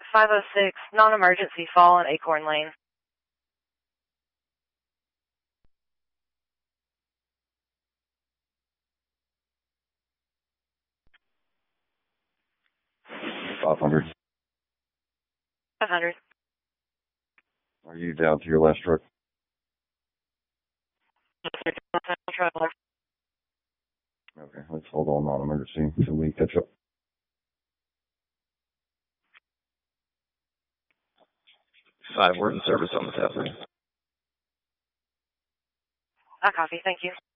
506, non-emergency fall on Acorn Lane. $500. 500. Are you down to your last truck? Traveler. Okay, let's hold on non-emergency until we catch up. 5, we're in service on the south end. I copy, thank you.